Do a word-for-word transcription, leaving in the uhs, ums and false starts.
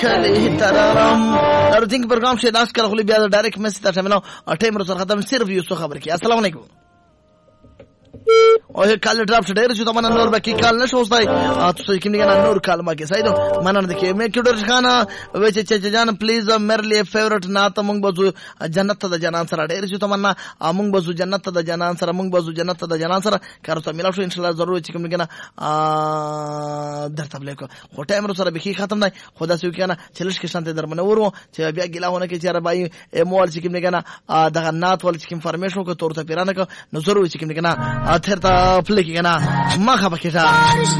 کله ترارم در دینګ پروګرام شه داس کله خو بیا ډایرکټ میسج ته مینو ټیم رو سره ختم صرف یو څه خبر کی. السلام علیکم. او کال ډراپ ډیر چې تمنا نور باقي کال نشو وستای تاسو کې نه نور کال ما کې سایدو مننه د کې مې کډر خانه وچ چې جان پلیز مرلی فیورټ ناته مونږ بزو جنت ته د جنان سره ډیر چې تمنا مونږ بزو جنت ته د جنان سره مونږ بزو جنت ته د جنان سره کار ته ملو شو ان شاء الله ضرور چې کوم نه درته بلیکو خو ټایم رو سره به ختم نه خدا سې کنه چلش کې شانته درمنه ورو چې بیا ګلاونه کې چې ربای مول چې کوم نه د نات ول چې انفارمیشن کو تور ته پیرانه کو نو ضرور چې کوم نه اثر ته پلیک کنه ما خبر کېږه